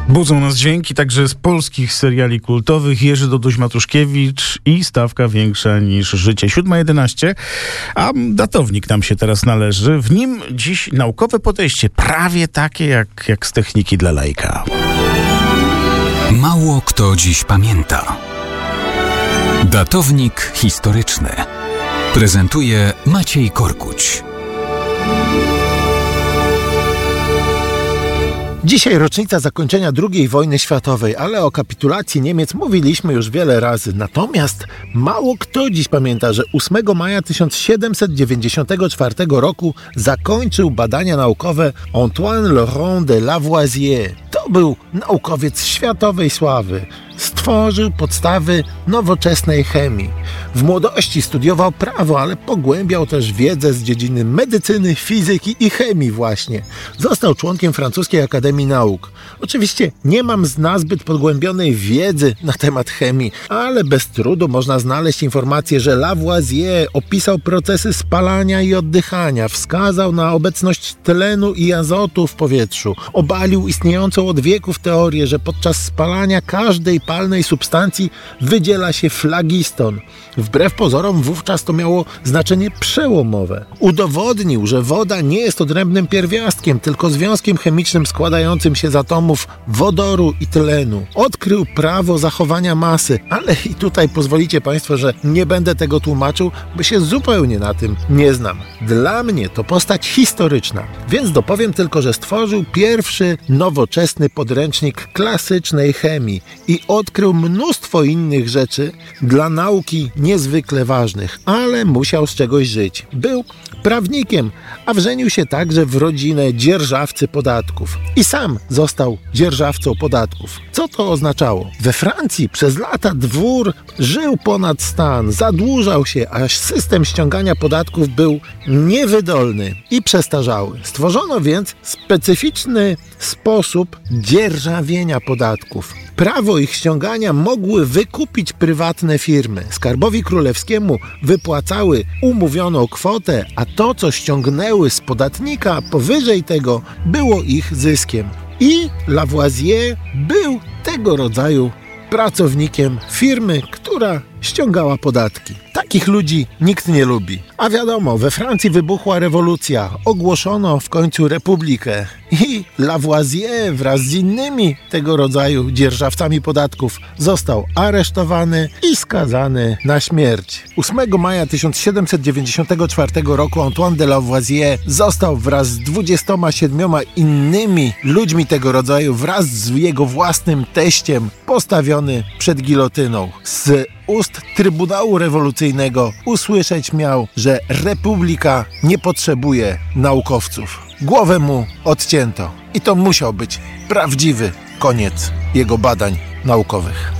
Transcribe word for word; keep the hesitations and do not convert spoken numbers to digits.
Budzą nas dźwięki także z polskich seriali kultowych. Jerzy Doduś-Matuszkiewicz i stawka większa niż życie. siódma jedenaście, a datownik nam się teraz należy. W nim dziś naukowe podejście, prawie takie jak, jak z techniki dla laika. Mało kto dziś pamięta. Datownik historyczny. Prezentuje Maciej Korkuć. Dzisiaj rocznica zakończenia drugiej wojny światowej, ale o kapitulacji Niemiec mówiliśmy już wiele razy. Natomiast mało kto dziś pamięta, że ósmego maja tysiąc siedemset dziewięćdziesiątego czwartego roku zakończył badania naukowe Antoine Laurent de Lavoisier. To był naukowiec światowej sławy. Stworzył podstawy nowoczesnej chemii. W młodości studiował prawo, ale pogłębiał też wiedzę z dziedziny medycyny, fizyki i chemii właśnie. Został członkiem Francuskiej Akademii Nauk. Oczywiście nie mam z nazbyt pogłębionej wiedzy na temat chemii, ale bez trudu można znaleźć informację, że Lavoisier opisał procesy spalania i oddychania, wskazał na obecność tlenu i azotu w powietrzu, obalił istniejącą od wieków teorię, że podczas spalania każdej palnej substancji wydziela się flagiston. Wbrew pozorom wówczas to miało znaczenie przełomowe. Udowodnił, że woda nie jest odrębnym pierwiastkiem, tylko związkiem chemicznym składającym się z atomów wodoru i tlenu. Odkrył prawo zachowania masy, ale i tutaj pozwolicie Państwo, że nie będę tego tłumaczył, bo się zupełnie na tym nie znam. Dla mnie to postać historyczna, więc dopowiem tylko, że stworzył pierwszy nowoczesny podręcznik klasycznej chemii i odkrył mnóstwo innych rzeczy dla nauki niezwykle ważnych, ale musiał z czegoś żyć. Był prawnikiem, a wrzenił się także w rodzinę dzierżawcy podatków. I sam został dzierżawcą podatków. Co to oznaczało? We Francji przez lata dwór żył ponad stan, zadłużał się, aż system ściągania podatków był niewydolny i przestarzały. Stworzono więc specyficzny sposób dzierżawienia podatków. Prawo ich ściągania mogły wykupić prywatne firmy. Skarbowi Królewskiemu wypłacały umówioną kwotę, a to, co ściągnęły z podatnika powyżej tego, było ich zyskiem. I Lavoisier był tego rodzaju pracownikiem firmy, która ściągała podatki. Takich ludzi nikt nie lubi. A wiadomo, we Francji wybuchła rewolucja. Ogłoszono w końcu republikę. I Lavoisier wraz z innymi tego rodzaju dzierżawcami podatków został aresztowany i skazany na śmierć. ósmego maja tysiąc siedemset dziewięćdziesiątego czwartego roku Antoine de Lavoisier został wraz z dwudziestoma siedmioma innymi ludźmi tego rodzaju, wraz z jego własnym teściem, postawiony przed gilotyną. Z ust Trybunału Rewolucyjnego usłyszeć miał, że republika nie potrzebuje naukowców. Głowę mu odcięto i to musiał być prawdziwy koniec jego badań naukowych.